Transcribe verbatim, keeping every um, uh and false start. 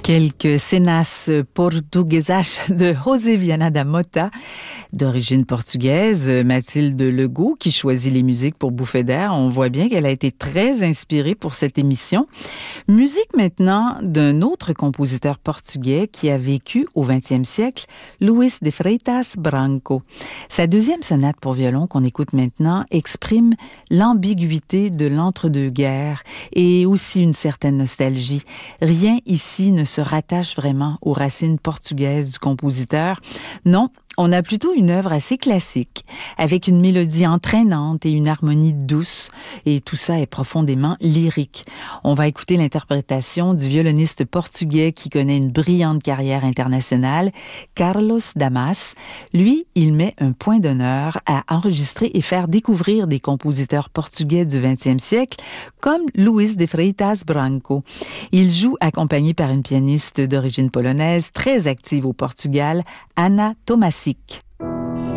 Quelques cenas portuguesas de José Viana da Mota, d'origine portugaise, Mathilde Legault, qui choisit les musiques pour Bouffée d'air. On voit bien qu'elle a été très inspirée pour cette émission. Musique maintenant d'un autre compositeur portugais qui a vécu au vingtième siècle, Luís de Freitas Branco. Sa deuxième sonate pour violon qu'on écoute maintenant exprime l'ambiguïté de l'entre-deux-guerres et aussi une certaine nostalgie. Rien ici ne se rattache vraiment aux racines portugaises du compositeur. Non, on a plutôt une œuvre assez classique, avec une mélodie entraînante et une harmonie douce, et tout ça est profondément lyrique. On va écouter l'interprétation du violoniste portugais qui connaît une brillante carrière internationale, Carlos Damas. Lui, il met un point d'honneur à enregistrer et faire découvrir des compositeurs portugais du vingtième siècle, comme Luís de Freitas Branco. Il joue accompagné par une pianiste d'origine polonaise très active au Portugal, Anna Tomasic.